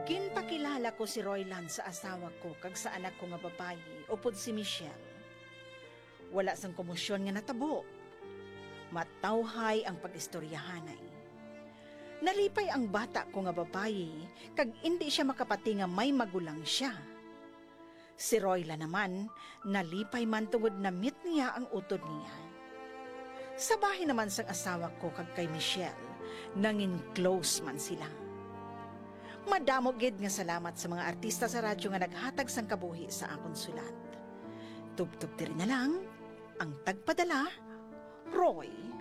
Ginpakilala ko si Roylan sa asawa ko kag sa anak ko nga babayi, upod si Michelle. Wala sang komosyon nga natabo. Matawhay ang pag-istoryahanay. Nalipay ang bata ko nga babayi, kag hindi siya makapati nga may magulang siya. Si Roylan naman, nalipay man tungod na meet niya ang utod niya. Sa bahay naman sang asawa ko kag kay Michelle, nangin close man sila. Madamo gid nga salamat sa mga artista sa radyo nga naghatag sang kabuhi sa akon sulat. Tubtub diri na lang, ang tagpadala, Roy.